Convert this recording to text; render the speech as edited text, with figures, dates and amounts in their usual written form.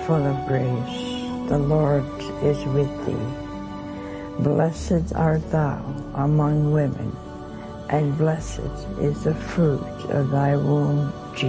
full of grace, the Lord is with thee. Blessed art thou among women, and blessed is the fruit of thy womb,